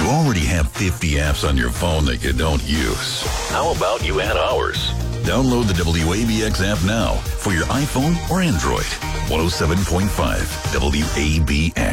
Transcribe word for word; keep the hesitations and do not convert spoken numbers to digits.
already have fifty apps on your phone that you don't use. How about you add ours? Download the W A B X app now for your iPhone or Android. one oh seven point five W A B X.